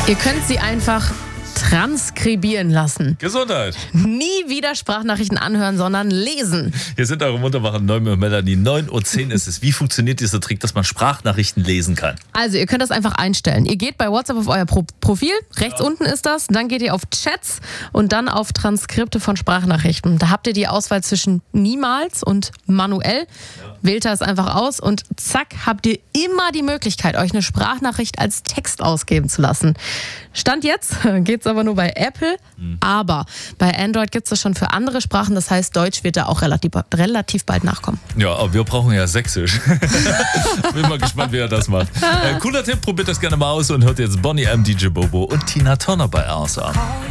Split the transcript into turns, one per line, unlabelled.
Ihr könnt sie einfach transkribieren lassen.
Gesundheit.
Nie wieder Sprachnachrichten anhören, sondern lesen.
Hier sind eure wunderbaren Neumann und Melanie. 9:10 Uhr ist es. Wie funktioniert dieser Trick, dass man Sprachnachrichten lesen kann?
Also ihr könnt das einfach einstellen. Ihr geht bei WhatsApp auf euer Profil, rechts unten ist das, dann geht ihr auf Chats und dann auf Transkripte von Sprachnachrichten. Da habt ihr die Auswahl zwischen niemals und manuell. Wählt das einfach aus und zack, habt ihr immer die Möglichkeit, euch eine Sprachnachricht als Text ausgeben zu lassen. Stand jetzt geht es aber nur bei Apple, aber bei Android gibt es das schon für andere Sprachen. Das heißt, Deutsch wird da auch relativ bald nachkommen.
Ja, aber wir brauchen ja Sächsisch. Bin mal gespannt, wie er das macht. Cooler Tipp, probiert das gerne mal aus und hört jetzt Boney M, DJ Bobo und Tina Turner bei RSA.